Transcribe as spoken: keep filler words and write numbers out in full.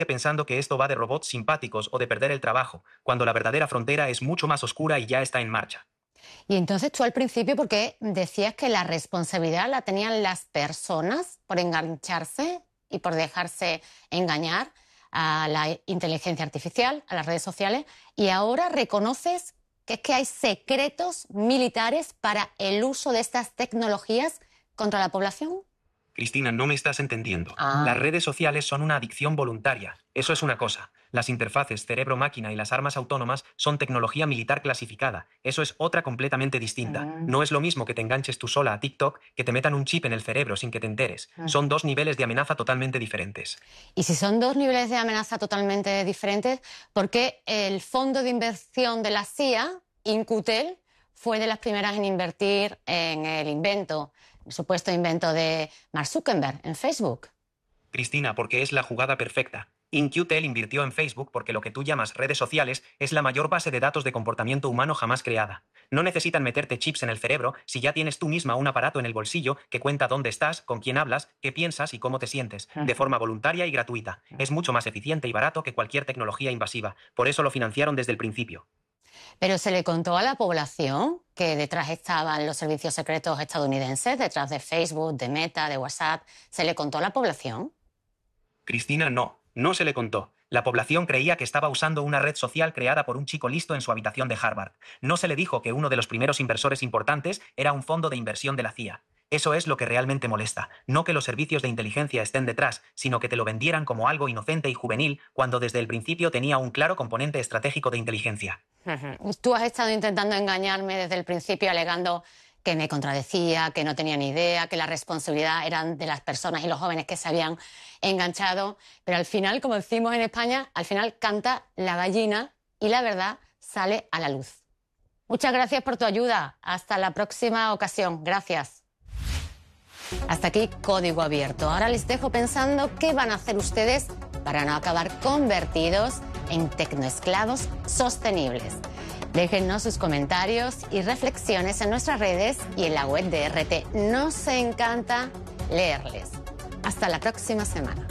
pensando que esto va de robots simpáticos o de perder el trabajo, cuando la verdadera frontera es mucho más oscura y ya está en marcha. Y entonces tú al principio, ¿por qué decías que la responsabilidad la tenían las personas por engancharse y por dejarse engañar a la inteligencia artificial, a las redes sociales, y ahora reconoces que es que hay secretos militares para el uso de estas tecnologías contra la población? Cristina, no me estás entendiendo. Ah. Las redes sociales son una adicción voluntaria. Eso es una cosa. Las interfaces cerebro-máquina y las armas autónomas son tecnología militar clasificada. Eso es otra completamente distinta. Mm. No es lo mismo que te enganches tú sola a TikTok que te metan un chip en el cerebro sin que te enteres. Mm. Son dos niveles de amenaza totalmente diferentes. Y si son dos niveles de amenaza totalmente diferentes, ¿por qué el fondo de inversión de la C I A, Incutel, fue de las primeras en invertir en el invento, el supuesto invento de Mark Zuckerberg en Facebook? Cristina, porque es la jugada perfecta. Incutel invirtió en Facebook porque lo que tú llamas redes sociales es la mayor base de datos de comportamiento humano jamás creada. No necesitan meterte chips en el cerebro si ya tienes tú misma un aparato en el bolsillo que cuenta dónde estás, con quién hablas, qué piensas y cómo te sientes, de forma voluntaria y gratuita. Es mucho más eficiente y barato que cualquier tecnología invasiva. Por eso lo financiaron desde el principio. Pero se le contó a la población que detrás estaban los servicios secretos estadounidenses, detrás de Facebook, de Meta, de WhatsApp. ¿Se le contó a la población? Cristina, no. No se le contó. La población creía que estaba usando una red social creada por un chico listo en su habitación de Harvard. No se le dijo que uno de los primeros inversores importantes era un fondo de inversión de la C I A. Eso es lo que realmente molesta. No que los servicios de inteligencia estén detrás, sino que te lo vendieran como algo inocente y juvenil cuando desde el principio tenía un claro componente estratégico de inteligencia. Tú has estado intentando engañarme desde el principio alegando que me contradecía, que no tenía ni idea, que la responsabilidad eran de las personas y los jóvenes que se habían enganchado. Pero al final, como decimos en España, al final canta la gallina y la verdad sale a la luz. Muchas gracias por tu ayuda. Hasta la próxima ocasión. Gracias. Hasta aquí Código Abierto. Ahora les dejo pensando qué van a hacer ustedes para no acabar convertidos en tecnoesclavos sostenibles. Déjennos sus comentarios y reflexiones en nuestras redes y en la web de R T. Nos encanta leerles. Hasta la próxima semana.